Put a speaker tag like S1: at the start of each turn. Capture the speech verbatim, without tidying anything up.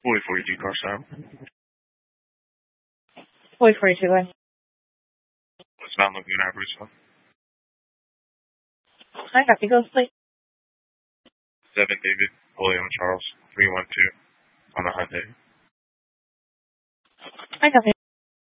S1: forty forty-two car stop.
S2: forty forty-two, go ahead.
S1: It's not looking average. So.
S2: I copy. Go, please.
S1: seven David, William Charles, three one two on a Hyundai.
S2: I copy.